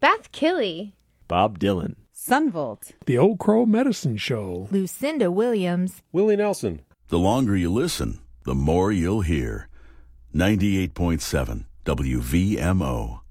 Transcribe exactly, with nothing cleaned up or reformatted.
Beth Killy, Bob Dylan, Sunvolt, The Old Crow Medicine Show, Lucinda Williams, Willie Nelson. The longer you listen, the more you'll hear. ninety-eight point seven W V M O.